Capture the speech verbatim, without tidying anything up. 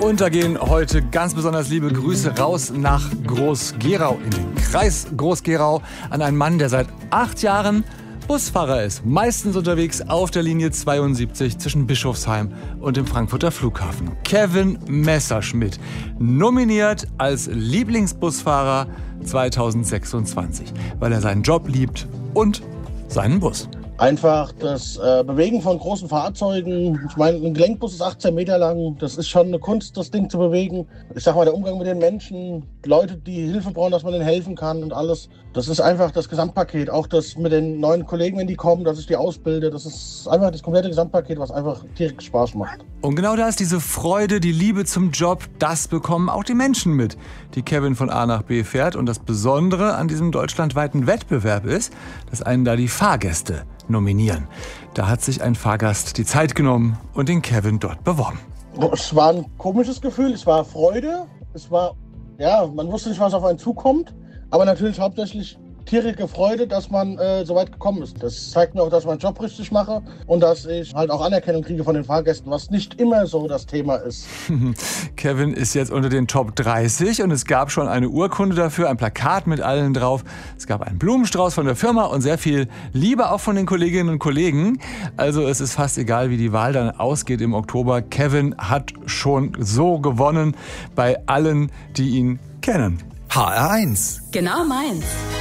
Und da gehen heute ganz besonders liebe Grüße raus nach Groß-Gerau, in den Kreis Groß-Gerau, an einen Mann, der seit acht Jahren Busfahrer ist. Meistens unterwegs auf der Linie zweiundsiebzig zwischen Bischofsheim und dem Frankfurter Flughafen. Kevin Messerschmidt, nominiert als Lieblingsbusfahrer zweitausendsechsundzwanzig, weil er seinen Job liebt und seinen Bus. Einfach das äh, Bewegen von großen Fahrzeugen. Ich meine, ein Gelenkbus ist achtzehn Meter lang. Das ist schon eine Kunst, das Ding zu bewegen. Ich sag mal, der Umgang mit den Menschen, Leute, die Hilfe brauchen, dass man denen helfen kann und alles. Das ist einfach das Gesamtpaket. Auch das mit den neuen Kollegen, wenn die kommen, dass ich die ausbilde. Das ist einfach das komplette Gesamtpaket, was einfach direkt Spaß macht. Und genau da ist diese Freude, die Liebe zum Job, das bekommen auch die Menschen mit, die Kevin von A nach B fährt. Und das Besondere an diesem deutschlandweiten Wettbewerb ist, dass einen da die Fahrgäste nominieren. Da hat sich ein Fahrgast die Zeit genommen und den Kevin dort beworben. Es war ein komisches Gefühl, es war Freude, es war, ja, man wusste nicht, was auf einen zukommt, aber natürlich hauptsächlich tierige Freude, dass man äh, so weit gekommen ist. Das zeigt mir auch, dass ich meinen Job richtig mache und dass ich halt auch Anerkennung kriege von den Fahrgästen, was nicht immer so das Thema ist. Kevin ist jetzt unter den Top dreißig und es gab schon eine Urkunde dafür, ein Plakat mit allen drauf. Es gab einen Blumenstrauß von der Firma und sehr viel Liebe auch von den Kolleginnen und Kollegen. Also es ist fast egal, wie die Wahl dann ausgeht im Oktober. Kevin hat schon so gewonnen bei allen, die ihn kennen. H R eins. Genau meins.